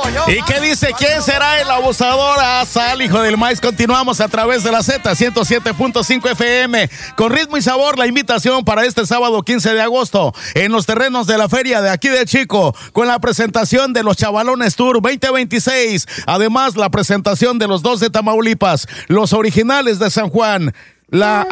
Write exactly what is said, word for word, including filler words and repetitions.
¿Y qué dice? ¿Quién será el abusador? Ah, sal, hijo del maíz. Continuamos a través de la Z ciento siete punto cinco F M con ritmo y sabor. La invitación para este sábado quince de agosto en los terrenos de la feria de aquí de Chico, con la presentación de los Chavalones Tour veinte veintiséis. Además, la presentación de los dos de Tamaulipas, los originales de San Juan, la